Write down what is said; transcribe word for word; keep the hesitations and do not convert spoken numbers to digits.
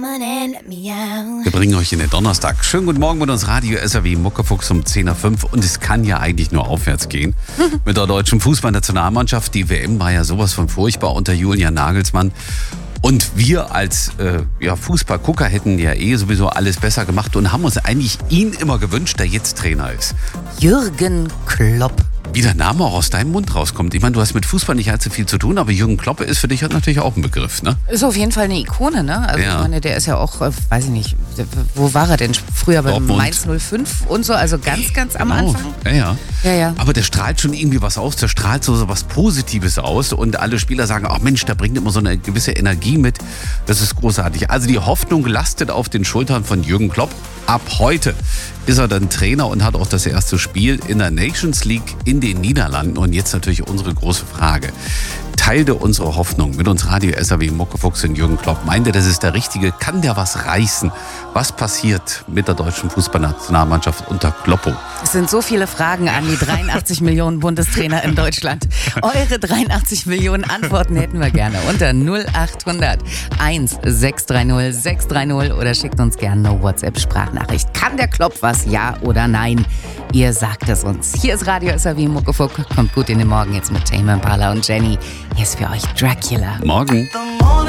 Wir bringen euch in den Donnerstag. Schönen guten Morgen mit uns Radio S R W Muckefuchs um zehn Uhr fünf. Und es kann ja eigentlich nur aufwärts gehen. Mit der deutschen Fußballnationalmannschaft. Die W M war ja sowas von furchtbar unter Julian Nagelsmann. Und wir als äh, ja, Fußballgucker hätten ja eh sowieso alles besser gemacht und haben uns eigentlich ihn immer gewünscht, der jetzt Trainer ist. Jürgen Klopp. Wie der Name auch aus deinem Mund rauskommt. Ich meine, du hast mit Fußball nicht allzu viel zu tun, aber Jürgen Klopp ist für dich natürlich auch ein Begriff, ne? Ist auf jeden Fall eine Ikone, ne? Also Ja. ich meine, der ist ja auch, äh, weiß ich nicht, wo war er denn? Früher bei Dortmund. Mainz null fünf und so, also ganz, ganz am Genau. Anfang. Ja, ja. Ja, ja. Aber der strahlt schon irgendwie was aus, der strahlt so, so was Positives aus und alle Spieler sagen, ach Mensch, der bringt immer so eine gewisse Energie mit. Das ist großartig. Also die Hoffnung lastet auf den Schultern von Jürgen Klopp. Ab heute ist er dann Trainer und hat auch das erste Spiel in der Nations League in den Niederlanden. Und jetzt natürlich unsere große Frage. Teilte unsere Hoffnung mit uns Radio S R W Muckefuchs und Jürgen Klopp. Meint ihr, das ist der Richtige? Kann der was reißen? Was passiert mit der deutschen Fußballnationalmannschaft unter Kloppo? Es sind so viele Fragen an die dreiundachtzig Millionen Bundestrainer in Deutschland. Eure dreiundachtzig Millionen Antworten hätten wir gerne unter null acht hundert eins sechs drei null sechs drei null oder schickt uns gerne eine WhatsApp-Sprachnachricht. Kann der Klopp was, ja oder nein? Ihr sagt es uns. Hier ist Radio S R W Muckefuchs. Kommt gut in den Morgen jetzt mit Tame Impala und Jenny. Hier ist für euch Dracula. Morgen.